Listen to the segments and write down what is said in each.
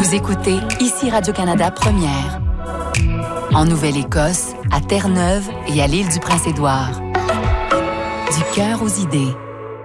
Vous écoutez ici Radio-Canada Première. En Nouvelle-Écosse, à Terre-Neuve et à l'île du Prince-Édouard. Du cœur aux idées.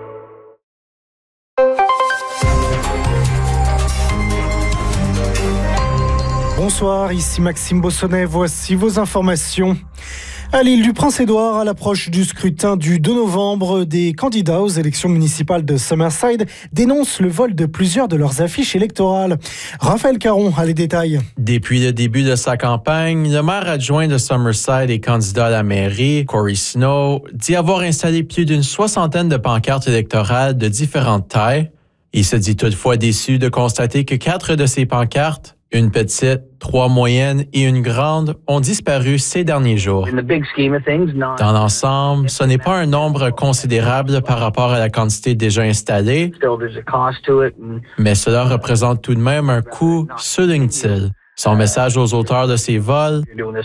Bonsoir, ici Maxime Bossonnet, voici vos informations. À l'île du Prince-Édouard, à l'approche du scrutin du 2 novembre, des candidats aux élections municipales de Summerside dénoncent le vol de plusieurs de leurs affiches électorales. Raphaël Caron a les détails. Depuis le début de sa campagne, le maire adjoint de Summerside et candidat à la mairie, Corey Snow, dit avoir installé plus d'une 60aine de pancartes électorales de différentes tailles. Il se dit toutefois déçu de constater que 4 de ces pancartes, une petite, 3 moyennes et une grande, ont disparu ces derniers jours. Dans l'ensemble, ce n'est pas un nombre considérable par rapport à la quantité déjà installée, mais cela représente tout de même un coût, souligne-t-il. Son message aux auteurs de ces vols: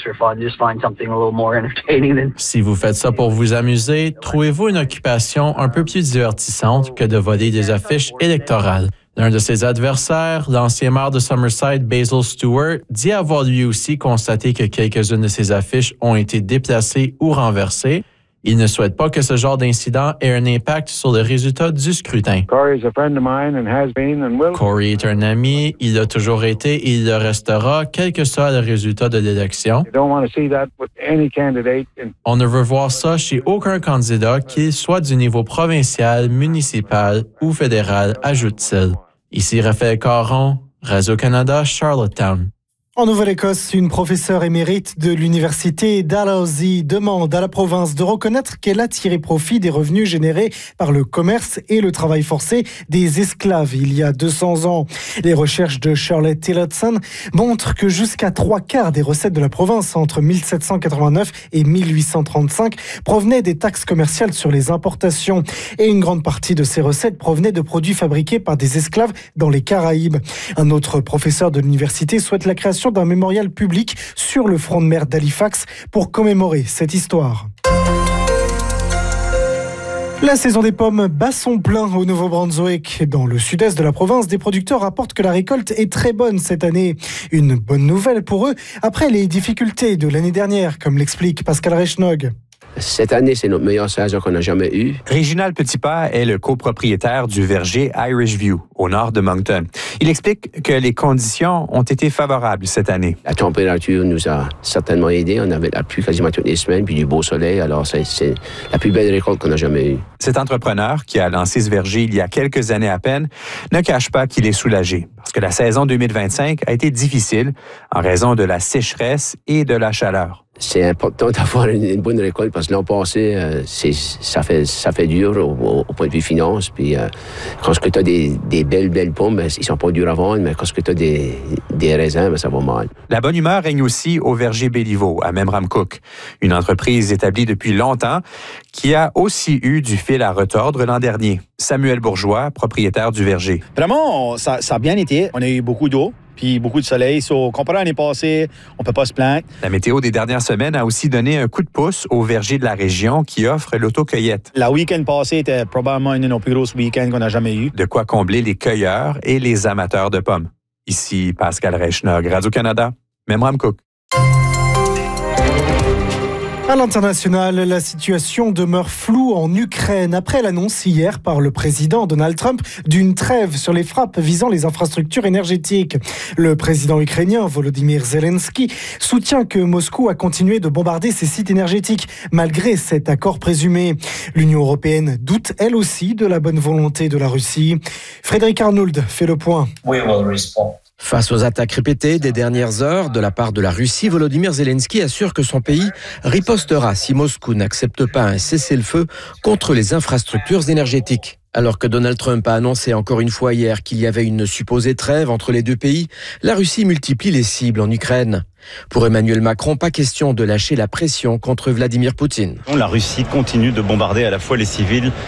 si vous faites ça pour vous amuser, trouvez-vous une occupation un peu plus divertissante que de voler des affiches électorales. L'un de ses adversaires, l'ancien maire de Summerside, Basil Stewart, dit avoir lui aussi constaté que quelques-unes de ses affiches ont été déplacées ou renversées. Il ne souhaite pas que ce genre d'incident ait un impact sur le résultat du scrutin. Corey est un ami, il l'a toujours été et il le restera, quel que soit le résultat de l'élection. On ne veut voir ça chez aucun candidat, qu'il soit du niveau provincial, municipal ou fédéral, ajoute-t-il. Ici Raphaël Caron, Radio-Canada, Charlottetown. En Nouvelle-Écosse, une professeure émérite de l'université Dalhousie demande à la province de reconnaître qu'elle a tiré profit des revenus générés par le commerce et le travail forcé des esclaves il y a 200 ans. Les recherches de Shirley Tillotson montrent que jusqu'à 3/4 des recettes de la province entre 1789 et 1835 provenaient des taxes commerciales sur les importations. Et une grande partie de ces recettes provenaient de produits fabriqués par des esclaves dans les Caraïbes. Un autre professeur de l'université souhaite la création d'un mémorial public sur le front de mer d'Halifax pour commémorer cette histoire. La saison des pommes bat son plein au Nouveau-Brunswick. Dans le sud-est de la province, des producteurs rapportent que la récolte est très bonne cette année. Une bonne nouvelle pour eux, après les difficultés de l'année dernière, comme l'explique Pascal Reichnog. Cette année, c'est notre meilleure saison qu'on n'a jamais eue. Réginald Petitpas est le copropriétaire du verger Irish View, au nord de Moncton. Il explique que les conditions ont été favorables cette année. La température nous a certainement aidés. On avait la pluie quasiment toutes les semaines, puis du beau soleil. Alors, c'est la plus belle récolte qu'on a jamais eue. Cet entrepreneur, qui a lancé ce verger il y a quelques années à peine, ne cache pas qu'il est soulagé. Parce que la saison 2025 a été difficile en raison de la sécheresse et de la chaleur. C'est important d'avoir une bonne récolte parce que l'an passé, ça fait dur au point de vue finance. Puis quand tu as des belles pommes, ben, ils sont pas durs à vendre, mais quand tu as des raisins, ben, ça va mal. La bonne humeur règne aussi au verger Béliveau, à Memramcook, une entreprise établie depuis longtemps qui a aussi eu du fil à retordre l'an dernier. Samuel Bourgeois, propriétaire du verger. Vraiment, ça a bien été. On a eu beaucoup d'eau. Puis beaucoup de soleil. Comparé à l'année passée, on ne peut pas se plaindre. La météo des dernières semaines a aussi donné un coup de pouce aux vergers de la région qui offrent l'autocueillette. La week-end passé était probablement une de nos plus grosses week-ends qu'on a jamais eu. De quoi combler les cueilleurs et les amateurs de pommes. Ici Pascal Reichnog, Radio-Canada, Memramcook. À l'international, la situation demeure floue en Ukraine après l'annonce hier par le président Donald Trump d'une trêve sur les frappes visant les infrastructures énergétiques. Le président ukrainien Volodymyr Zelensky soutient que Moscou a continué de bombarder ses sites énergétiques malgré cet accord présumé. L'Union européenne doute elle aussi de la bonne volonté de la Russie. Frédéric Arnould fait le point. Face aux attaques répétées des dernières heures de la part de la Russie, Volodymyr Zelensky assure que son pays ripostera si Moscou n'accepte pas un cessez-le-feu contre les infrastructures énergétiques. Alors que Donald Trump a annoncé encore une fois hier qu'il y avait une supposée trêve entre les deux pays, la Russie multiplie les cibles en Ukraine. Pour Emmanuel Macron, pas question de lâcher la pression contre Vladimir Poutine. La Russie continue de bombarder à la fois les civils